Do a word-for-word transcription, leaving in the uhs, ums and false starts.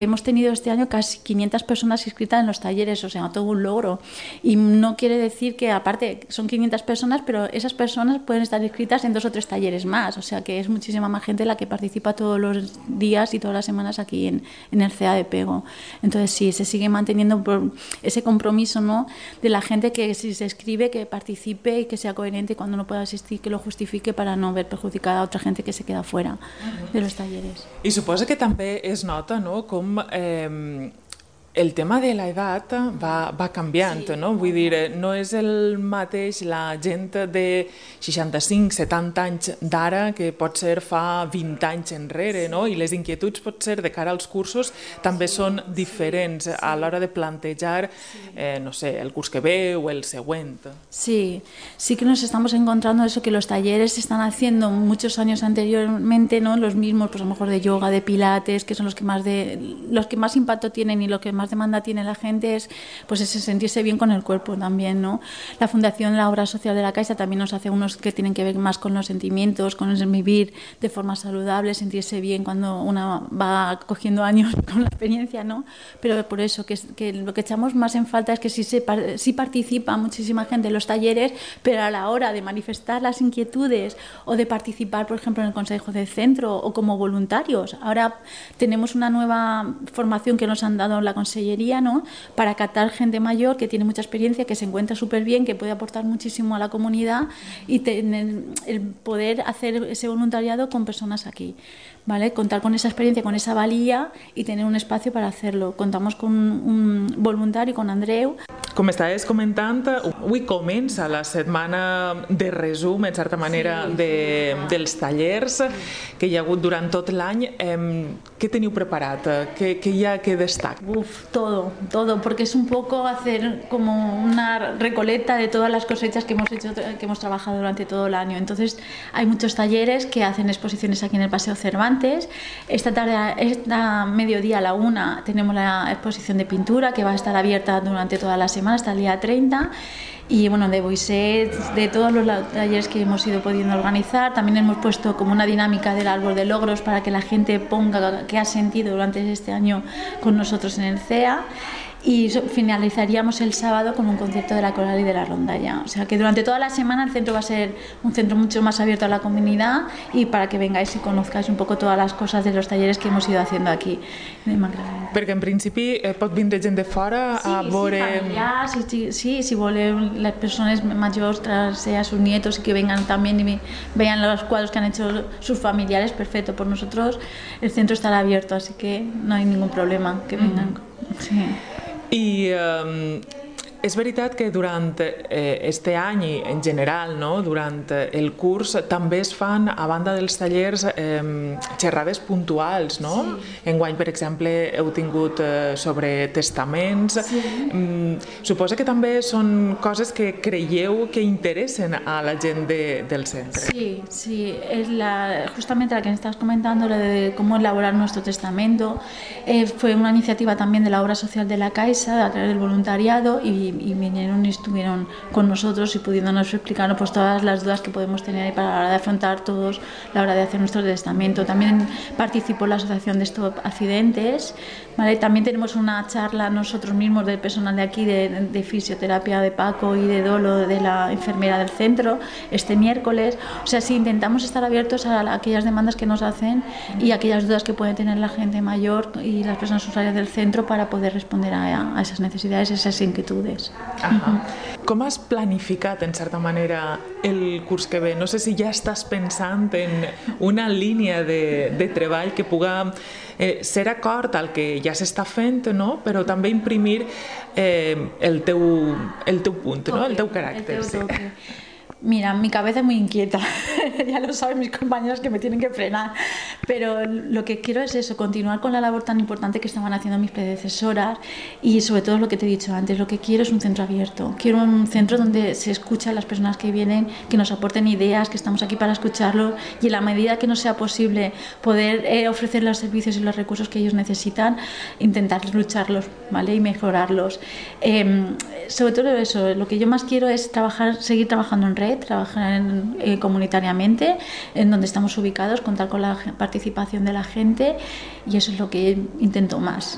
Hemos tenido este año casi quinientas personas inscritas en los talleres, o sea, todo un logro. Y no quiere decir que, aparte, son quinientas personas, pero esas personas pueden estar inscritas en dos o tres talleres más. O sea, que es muchísima más gente la que participa todos los días y todas las semanas aquí en, en el C E A de Pego. Entonces, sí, se sigue manteniendo por ese compromiso, ¿no?, de la gente que si se inscribe, que participe y que sea coherente, cuando no pueda asistir, que lo justifique para no ver perjudicada a otra gente que se queda fuera uh-huh. de los talleres. I suposa que també es nota, no?, com eh, el tema de l'edat va, va canviant, sí, no? Vull dir, no és el mateix la gent de seixanta-cinc setanta anys d'ara que pot ser fa vint anys enrere, no? I les inquietuds pot ser de cara als cursos també són diferents a l'hora de plantejar, eh, no sé, el curs que ve o el següent. Sí, sí que nos estamos encontrando eso, que los talleres se están haciendo muchos años anteriormente, ¿no?, los mismos, pues a lo mejor de yoga, de pilates, que son los que más de los que más impacto tienen y lo que más demanda tiene la gente es pues ese sentirse bien con el cuerpo también, ¿no? La Fundación La Obra Social de la Caixa también nos hace unos que tienen que ver más con los sentimientos, con el vivir de forma saludable, sentirse bien cuando una va cogiendo años con la experiencia, ¿no? Pero por eso, que, que lo que echamos más en falta es que sí, se, sí participa muchísima gente en los talleres, pero a la hora de manifestar las inquietudes o de participar, por ejemplo, en el consejo del centro o como voluntarios. Ahora tenemos una nueva formación que nos han dado en la consellería, ¿no?, para captar gente mayor que tiene mucha experiencia, que se encuentra súper bien, que puede aportar muchísimo a la comunidad y tener el poder hacer ese voluntariado con personas aquí, ¿vale? Contar con esa experiencia, con esa valía y tener un espacio para hacerlo. Contamos con un voluntario, con Andreu. Com estaves comentant, avui comença la setmana de resum, en certa manera, sí, de, dels tallers que hi ha hagut durant tot l'any. Eh, què teniu preparat? Què, què hi ha que destaca? Uf, todo, todo, porque es un poco hacer como una recoleta de todas las cosechas que hemos hecho, que hemos trabajado durante todo el año. Entonces, hay muchos talleres que hacen exposiciones aquí en el Paseo Cervantes. Esta tarde, esta mediodía a la una, tenemos la exposición de pintura que va a estar abierta durante toda la semana hasta el día treinta, y bueno, de Boisset, de todos los talleres que hemos ido pudiendo organizar. También hemos puesto como una dinámica del árbol de logros para que la gente ponga qué ha sentido durante este año con nosotros en el C E A. Y finalizaríamos el sábado con un concierto de la coral y de la rondalla. O sea que durante toda la semana el centro va a ser un centro mucho más abierto a la comunidad y para que vengáis y conozcáis un poco todas les coses de los talleres que hemos ido haciendo aquí. Perquè en principi eh, pot vindre gent de fora sí, a veure... Sí, familiars, sí, sí, si volen las personas mayores traerse a sus nietos y que vengan también y vean los cuadros que han hecho sus familiares, perfecto. Por nosotros el centro estará abierto, así que no hay ningún problema que vengan. Mm. Sí. I eh, és veritat que durant eh, este any i en general, no, durant el curs, també es fan, a banda dels tallers, eh, xerrades puntuals, no? Sí. Enguany, per exemple, heu tingut eh, sobre testaments. Sí. Mm, suposa que també són coses que creieu que interessen a la gent de, del centre. Sí, sí. Es la, justamente la que estás comentando, la de cómo elaborar nuestro testamento, eh, fue una iniciativa también de la Obra Social de la Caixa, a través del voluntariado, y y vinieron y estuvieron con nosotros y pudiéndonos explicar pues todas las dudas que podemos tener para la hora de afrontar todos la hora de hacer nuestro testamento. También participó la Asociación de Stop Accidentes, ¿vale? También tenemos una charla nosotros mismos del personal de aquí de, de fisioterapia de Paco y de Dolo, de la enfermera del centro, este miércoles. O sea, sí, intentamos estar abiertos a, a aquellas demandas que nos hacen y aquellas dudas que puede tener la gente mayor y las personas usuarias del centro para poder responder a, a esas necesidades, esas inquietudes. Ahà. Com has planificat, en certa manera, el curs que ve? No sé si ja estàs pensant en una línia de, de treball que puga eh, ser acord al que ja s'està fent, no? Però també imprimir eh, el, teu, el teu punt, no? El teu caràcter. El teu toque. Sí. Mira, mi cabeza es muy inquieta, ya lo saben mis compañeros que me tienen que frenar, pero lo que quiero es eso, continuar con la labor tan importante que estaban haciendo mis predecesoras y sobre todo lo que te he dicho antes, lo que quiero es un centro abierto, quiero un centro donde se escucha a las personas que vienen, que nos aporten ideas, que estamos aquí para escucharlos y en la medida que nos sea posible poder eh, ofrecer los servicios y los recursos que ellos necesitan, intentar lucharlos, ¿vale? Y mejorarlos. Eh, sobre todo eso, lo que yo más quiero es trabajar, seguir trabajando en red, trabajar en, eh, comunitariamente, en donde estamos ubicados, contar con la participación de la gente y eso es lo que intento más.